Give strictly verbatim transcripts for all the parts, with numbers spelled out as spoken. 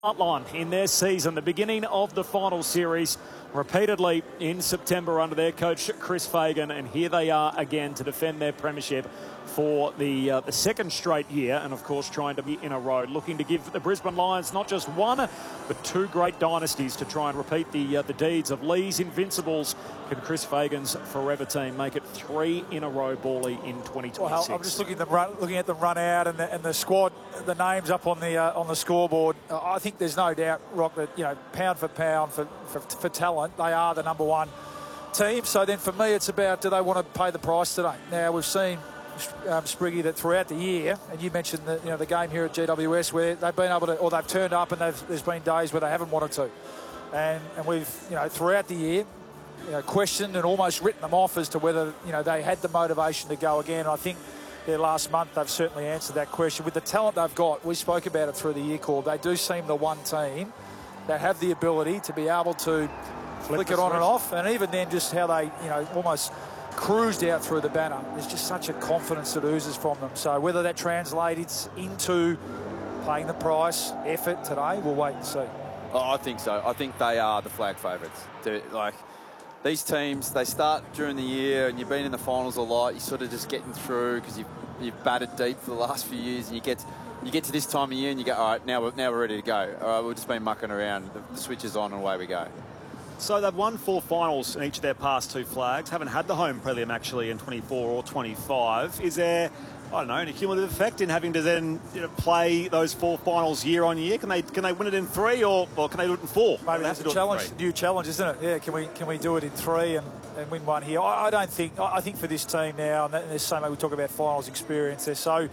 Line in their season, the beginning of the final series, repeatedly in September under their coach Chris Fagan, and here they are again to defend their premiership for the uh, the second straight year, and of course trying to be in a row, looking to give the Brisbane Lions not just one but two great dynasties to try and repeat the uh, the deeds of Lee's Invincibles. Can Chris Fagan's forever team make it three in a row, Bally, in twenty twenty-six? Well, I'm just looking at them run, looking at them run out, and the, and the squad, the names up on the uh, on the scoreboard. Uh, I think there's no doubt, Rock, that you know, pound for pound for, for for talent, they are the number one team. So then, for me, it's about, do they want to pay the price today? Now we've seen um, Spriggy that throughout the year, and you mentioned the you know the game here at G W S where they've been able to, or they've turned up, and they've, there's been days where they haven't wanted to, and and we've you know throughout the year. You know, questioned and almost written them off as to whether you know they had the motivation to go again. I think their last month they've certainly answered that question. With the talent they've got, we spoke about it through the year call, they do seem the one team that have the ability to be able to flick it on and off, and even then just how they you know almost cruised out through the banner. There's just such a confidence that oozes from them. So whether that translates into paying the price, effort today, we'll wait and see. Oh, I think so. I think they are the flag favourites. Like, these teams, they start during the year and you've been in the finals a lot. You're sort of just getting through because you've, you've batted deep for the last few years, and you get you get to this time of year and you go, all right, now we're, now we're ready to go. All right, we've just been mucking around. The, the switch is on and away we go. So they've won four finals in each of their past two flags. Haven't had the home prelim actually in twenty-four or twenty-five. Is there, I don't know, any cumulative effect in having to then you know, play those four finals year on year? Can they can they win it in three, or, or can they do it in four? Maybe that's a challenge, new challenge, isn't it? Yeah, can we can we do it in three and, and win one here? I, I don't think. I think for this team now, and there's so much, we talk about finals experience. They're so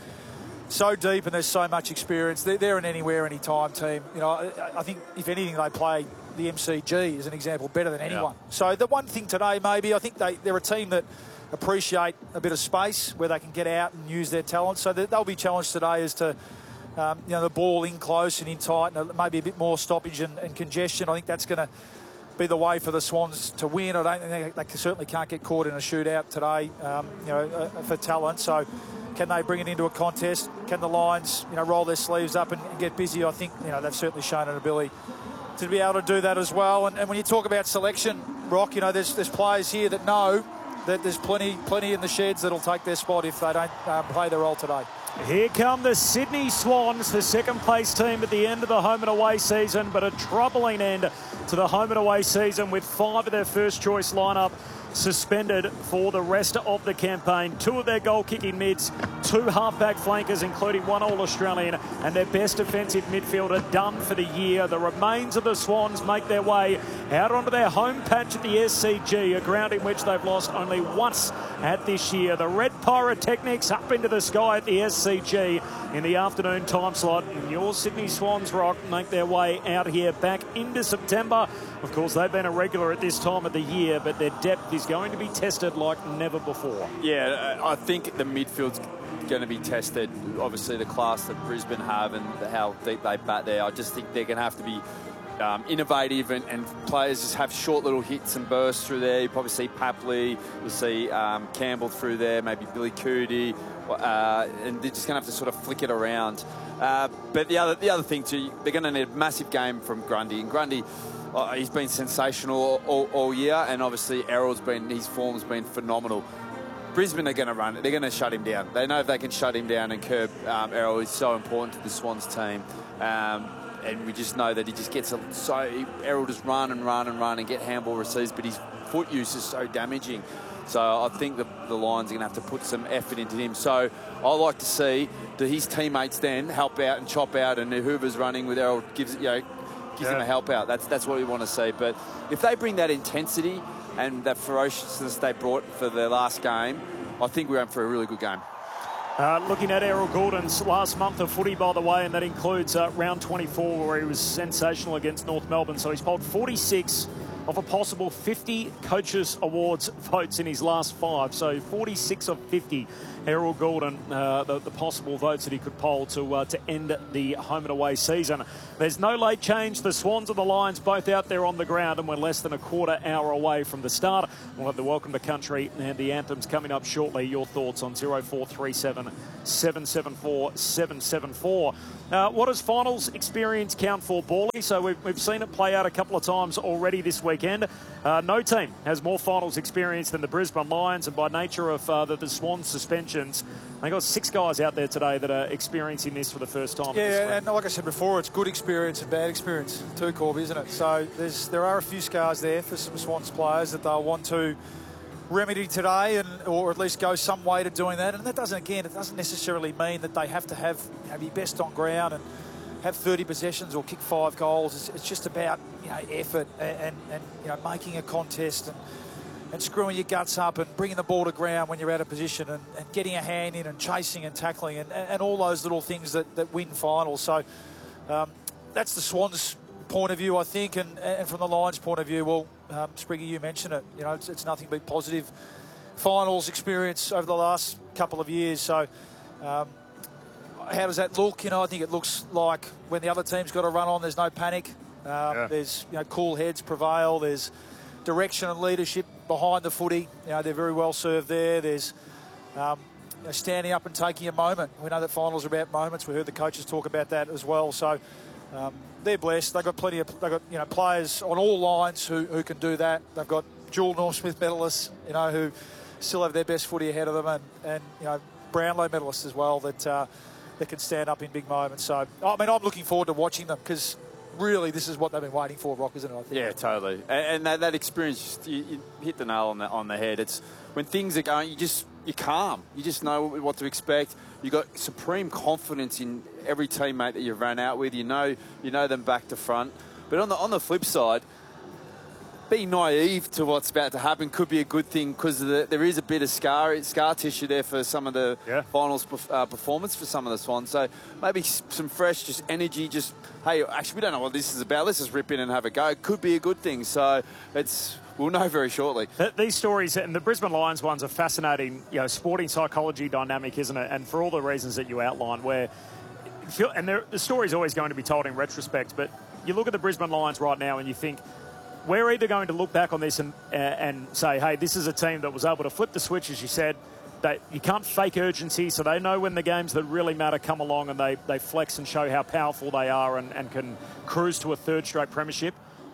so deep and there's so much experience. They're, they're an anywhere, anytime team. You know, I, I think if anything, they play the M C G as an example better than anyone. Yeah. So the one thing today, maybe I think they they're a team that appreciate a bit of space where they can get out and use their talent. So they'll be challenged today as to, um, you know, the ball in close and in tight, and maybe a bit more stoppage and, and congestion. I think that's going to be the way for the Swans to win. I don't think they, they certainly can't get caught in a shootout today, um, you know, uh, for talent. So can they bring it into a contest? Can the Lions, you know, roll their sleeves up and, and get busy? I think, you know, they've certainly shown an ability to be able to do that as well. And, and when you talk about selection, Rock, you know, there's there's players here that know that there's plenty plenty in the sheds that'll take their spot if they don't um, play their role today. Here come the Sydney Swans, the second place team at the end of the home and away season, but a troubling end to the home and away season with five of their first choice lineup suspended for the rest of the campaign. Two of their goal-kicking mids, two half-back flankers, including one All-Australian, and their best defensive midfielder done for the year. The remains of the Swans make their way out onto their home patch at the S C G, a ground in which they've lost only once at this year. The Red Pyrotechnics up into the sky at the S C G in the afternoon time slot. And your Sydney Swans, Rock, make their way out here back into September. Of course, they've been a regular at this time of the year, but their depth is going to be tested like never before. Yeah, I think the midfield's going to be tested. Obviously, the class that Brisbane have and how deep they bat there. I just think they're going to have to be um, innovative, and, and players just have short little hits and bursts through there. You probably see Papley, you'll see um, Campbell through there, maybe Billy Cootie, uh, and they're just going to have to sort of flick it around. Uh, but the other the other thing too, they're going to need a massive game from Grundy, and Grundy, Uh, he's been sensational all, all, all year, and obviously Errol's been, his form's been phenomenal. Brisbane are going to run it. They're going to shut him down. They know if they can shut him down and curb um, Errol is so important to the Swans team. Um, and we just know that he just gets a, so he, Errol just run and run and run and get handball receives, but his foot use is so damaging. So I think the, the Lions are going to have to put some effort into him. So I like to see that his teammates then help out and chop out, and whoever's running with Errol gives you know. gives yeah. them a help out. That's that's what we want to see. But if they bring that intensity and that ferociousness they brought for their last game, I think we're in for a really good game. Uh, looking at Errol Goulding's last month of footy, by the way, and that includes uh, round twenty-four where he was sensational against North Melbourne. So he's bowled forty-six, of a possible fifty Coaches Awards votes in his last five. So forty-six of fifty. Harold Gordon, uh, the, the possible votes that he could poll to uh, to end the home and away season. There's no late change. The Swans and the Lions both out there on the ground, and we're less than a quarter hour away from the start. We'll have the Welcome to Country and the anthems coming up shortly. Your thoughts on zero four three seven, seven seven four, seven seven four. Uh, what does finals experience count for, Bally? So we've, we've seen it play out a couple of times already this weekend. Uh, no team has more finals experience than the Brisbane Lions, and by nature of uh, the, the Swans suspensions, they got six guys out there today that are experiencing this for the first time. Yeah, and like I said before, it's good experience and bad experience too, Corby, isn't it? So there's there are a few scars there for some Swans players that they'll want to remedy today, and or at least go some way to doing that. And that doesn't, again, it doesn't necessarily mean that they have to have, you know, be best on ground and have thirty possessions or kick five goals. It's, it's just about, you know, effort and, and, and you know, making a contest and, and screwing your guts up and bringing the ball to ground when you're out of position and, and getting a hand in and chasing and tackling and, and all those little things that, that win finals. So um, that's the Swans' point of view, I think, and, and from the Lions' point of view, well, um, Spriggy, you mentioned it, you know, it's, it's nothing but positive finals experience over the last couple of years. So um, how does that look? You know, I think it looks like when the other team's got a run on, there's no panic. Um, yeah. There's, you know, cool heads prevail. There's direction and leadership behind the footy. You know, they're very well served there. There's um, you know, standing up and taking a moment. We know that finals are about moments. We heard the coaches talk about that as well. So um, they're blessed. They've got plenty of, they've got, you know, players on all lines who, who can do that. They've got dual Norm Smith medalists, you know, who still have their best footy ahead of them, and, and you know, Brownlow medalists as well that uh, that can stand up in big moments. So, I mean, I'm looking forward to watching them, because really this is what they've been waiting for, Rock, isn't it? I think. Yeah, totally. And, and that, that experience, you, you hit the nail on the, on the head. It's when things are going, you just, you're calm. You just know what to expect. You've got supreme confidence in every teammate that you've run out with. You know, you know them back to front. But on the on the flip side, being naive to what's about to happen could be a good thing, because the, there is a bit of scar scar tissue there for some of the yeah. finals uh, performance for some of the Swans. So maybe some fresh just energy, just, hey, actually we don't know what this is about. Let's just rip in and have a go. It could be a good thing. So it's we'll know very shortly. These stories, and the Brisbane Lions ones, are fascinating, you know, sporting psychology dynamic, isn't it? And for all the reasons that you outlined, where, and the story's always going to be told in retrospect, but you look at the Brisbane Lions right now and you think, we're either going to look back on this and uh, and say, hey, this is a team that was able to flip the switch, as you said. They, you can't fake urgency, so they know when the games that really matter come along, and they, they flex and show how powerful they are, and, and can cruise to a third straight premiership.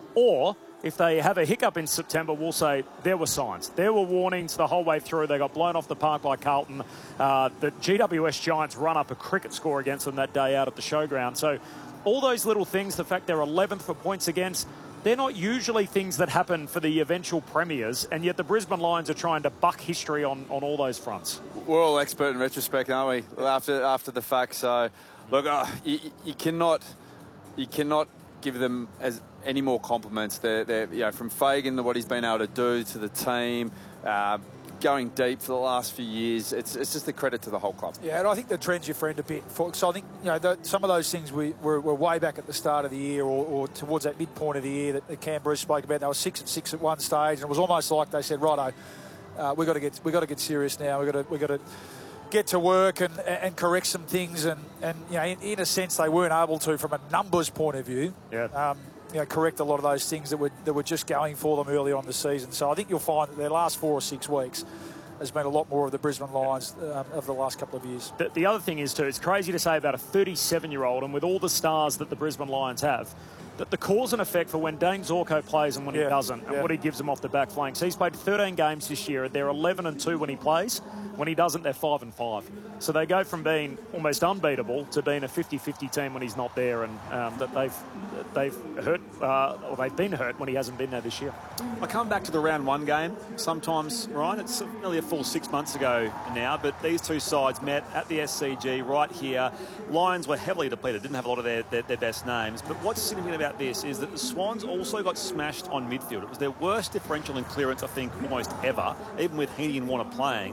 Or if they have a hiccup in September, we'll say there were signs. There were warnings the whole way through. They got blown off the park by Carlton. Uh, the G W S Giants run up a cricket score against them that day out at the showground. So all those little things, the fact they're eleventh for points against, they're not usually things that happen for the eventual premiers, and yet the Brisbane Lions are trying to buck history on, on all those fronts. We're all expert in retrospect, aren't we? After after the fact. So, look, uh, you, you cannot you cannot give them as any more compliments. They're, they're you know, from Fagan to what he's been able to do to the team, uh, going deep for the last few years. It's it's just a credit to the whole club. Yeah, and I think the trend's your friend a bit. For, so I think, you know, the, some of those things we were, were way back at the start of the year, or, or towards that midpoint of the year that, that Cam Bruce spoke about. They were six and six at one stage, and it was almost like they said, "Righto, uh, we got to get we got to get serious now. We got to we got to get to work and, and correct some things." And, and you know, in, in a sense, they weren't able to, from a numbers point of view. Yeah. Um, You know, correct a lot of those things that were that were just going for them early on in the season. So I think you'll find that their last four or six weeks has been a lot more of the Brisbane Lions um, over the last couple of years. The, the other thing is, too, it's crazy to say about a thirty-seven-year-old, and with all the stars that the Brisbane Lions have, that the cause and effect for when Dane Zorko plays and when yeah. he doesn't, and yeah. what he gives them off the back flank. So he's played thirteen games this year. They're eleven and two when he plays. When he doesn't, they're five and five. So they go from being almost unbeatable to being a fifty-fifty team when he's not there, and um, that they've they've hurt uh, or they've been hurt when he hasn't been there this year. I come back to the round one game sometimes, Ryan. It's nearly a full six months ago now, but these two sides met at the S C G right here. Lions were heavily depleted, didn't have a lot of their, their, their best names. But what's significant about this is that the Swans also got smashed on midfield. It was their worst differential in clearance, I think, almost ever, even with Heaney and Warner playing.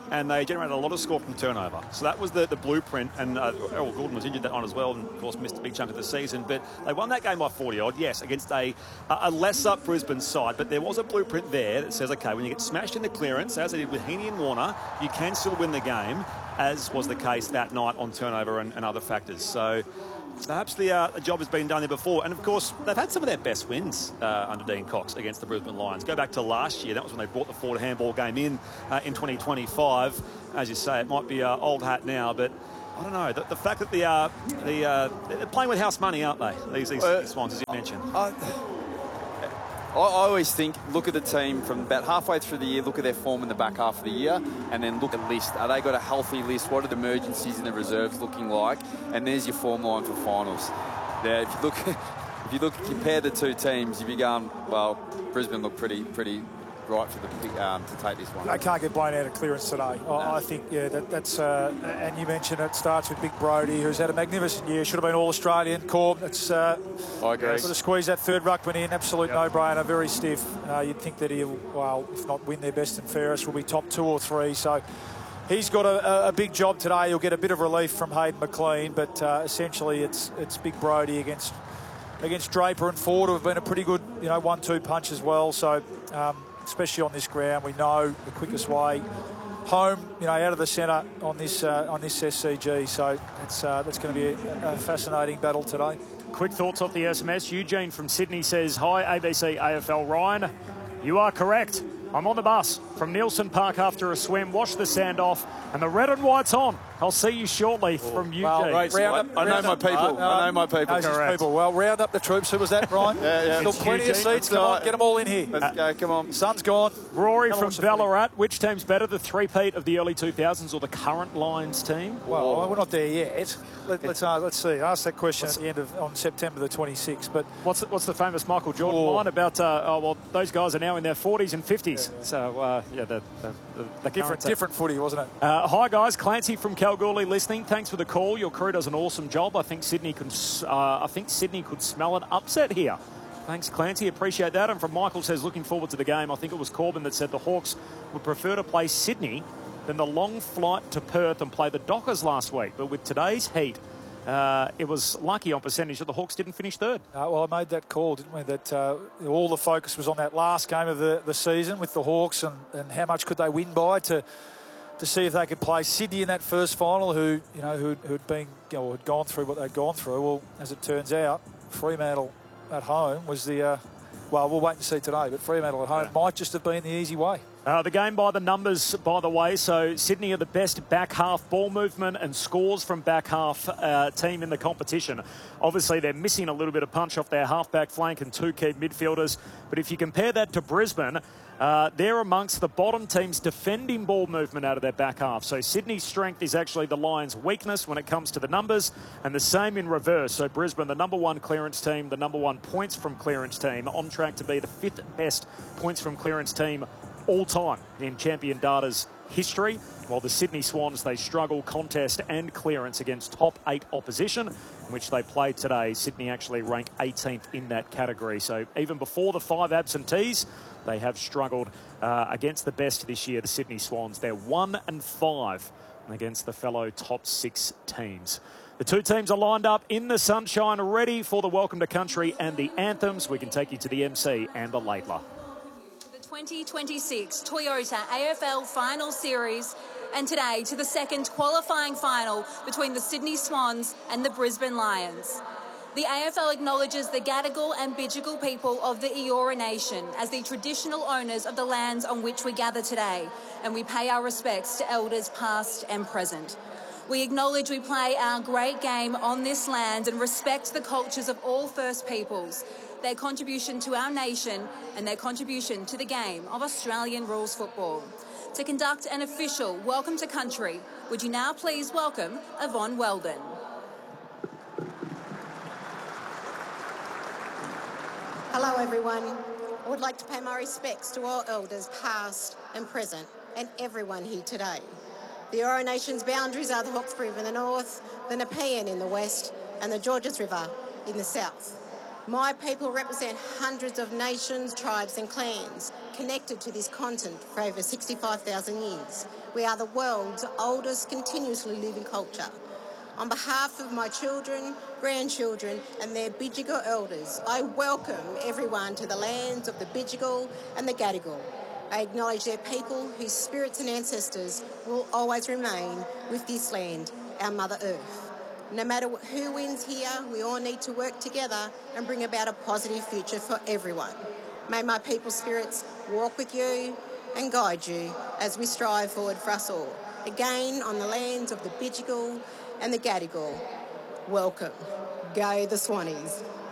and they generated a lot of score from turnover. So that was the, the blueprint, and uh, Errol Gordon was injured that on as well, and of course missed a big chunk of the season. But they won that game by forty odd, yes, against a a lesser Brisbane side. But there was a blueprint there that says, okay, when you get smashed in the clearance, as they did with Heaney and Warner, you can still win the game, as was the case that night on turnover and, and other factors. So perhaps the, uh, the job has been done there before. And, of course, they've had some of their best wins uh, under Dean Cox against the Brisbane Lions. Go back to last year. That was when they brought the Ford handball game in uh, in twenty twenty-five. As you say, it might be uh, old hat now, but I don't know. The, the fact that the, uh, the, uh, they're playing with house money, aren't they, these, these, uh, these Swans, as you mentioned? Uh, I always think, look at the team from about halfway through the year, look at their form in the back half of the year, and then look at list. Are they got a healthy list? What are the emergencies in the reserves looking like? And there's your form line for finals. Now, if you look, if you look, compare the two teams, you'd be going, well, Brisbane look pretty, pretty right for the um, to take this one. They can't get blown out of clearance today. I, No. I think, yeah, that, that's, uh, and you mentioned it starts with Big Brody, who's had a magnificent year, should have been All-Australian. Corb, it's, uh, I agree. sort of squeeze that third ruckman in, absolute Yep. no-brainer, very stiff. Uh, you'd think that he'll, well, if not win their best and fairest, will be top two or three. So he's got a, a big job today. He'll get a bit of relief from Hayden McLean, but uh, essentially it's it's Big Brody against against Draper and Ford, who have been a pretty good, you know, one two punch as well. So um, especially on this ground, we know the quickest way home, you know, out of the centre on this uh, on this S C G. So it's uh, that's going to be a, a fascinating battle today. Quick thoughts off the S M S. Eugene from Sydney says, hi, A B C A F L. Ryan, you are correct. I'm on the bus from Nielsen Park after a swim, wash the sand off, and the red and white's on. I'll see you shortly from Eugene. Well, Great. round I, up- I know round my up- people. uh, I know my people. Knows his Correct. people. Well, round up the troops. Who was that, Brian? Yeah, yeah. Still It's plenty of Eugene. seats. Come on, get them all in here. Let's go. Come on. Sun's gone. Rory Tell from us something. Ballarat, which team's better, the three-peat of the early two thousands or the current Lions team? Well, we're not there yet. Let, let's uh, let's see. Ask that question at the end of on September the twenty-sixth. But What's the, what's the famous Michael Jordan Oh. line about, uh, oh, well, those guys are now in their forties and fifties. So, uh, yeah, the, the, the, the different current, uh, different footy, wasn't it? Uh, hi guys, Clancy from Kalgoorlie listening. Thanks for the call. Your crew does an awesome job. I think Sydney could, s- uh, I think Sydney could smell an upset here. Thanks, Clancy. Appreciate that. And from Michael says, looking forward to the game. I think it was Corbin that said the Hawks would prefer to play Sydney than the long flight to Perth and play the Dockers last week. But with today's heat, uh, it was lucky on percentage that the Hawks didn't finish third. Uh, well, I made that call, didn't we? That uh, all the focus was on that last game of the, the season with the Hawks and, and how much could they win by to to see if they could play Sydney in that first final, who you know who'd, who'd been you know, had gone through what they'd gone through. Well, as it turns out, Fremantle at home was the uh, well, we'll wait and see today. But Fremantle at home might just have been the easy way. Uh, the game by the numbers, by the way. So Sydney are the best back half ball movement and scores from back half uh, team in the competition. Obviously, they're missing a little bit of punch off their half-back flank and two key midfielders. But if you compare that to Brisbane, uh, they're amongst the bottom teams defending ball movement out of their back half. So Sydney's strength is actually the Lions' weakness when it comes to the numbers, and the same in reverse. So Brisbane, the number one clearance team, the number one points from clearance team, on track to be the fifth best points from clearance team all time in Champion Data's history, while the Sydney Swans, they struggle contest and clearance against top eight opposition, in which they played today. Sydney actually rank eighteenth in that category. So even before the five absentees, they have struggled uh, against the best this year, the Sydney Swans. They're one and five against the fellow top six teams. The two teams are lined up in the sunshine, ready for the Welcome to Country and the anthems. We can take you to the M C and the Laidler. twenty twenty-six Toyota A F L Final Series, and today to the second qualifying final between the Sydney Swans and the Brisbane Lions. The A F L acknowledges the Gadigal and Bidjigal people of the Eora Nation as the traditional owners of the lands on which we gather today, and we pay our respects to elders past and present. We acknowledge we play our great game on this land and respect the cultures of all First Peoples, their contribution to our nation and their contribution to the game of Australian rules football. To conduct an official Welcome to Country, would you now please welcome Yvonne Weldon. Hello everyone. I would like to pay my respects to all elders past and present and everyone here today. The Eora Nation's boundaries are the Hawkesbury River in the north, the Nepean in the west and the Georges River in the south. My people represent hundreds of nations, tribes and clans connected to this continent for over sixty-five thousand years. We are the world's oldest continuously living culture. On behalf of my children, grandchildren and their Bidjigal elders, I welcome everyone to the lands of the Bidjigal and the Gadigal. I acknowledge their people whose spirits and ancestors will always remain with this land, our Mother Earth. No matter who wins here, we all need to work together and bring about a positive future for everyone. May my people's spirits walk with you and guide you as we strive forward for us all. Again, on the lands of the Bidjigal and the Gadigal, welcome. Go the Swannies.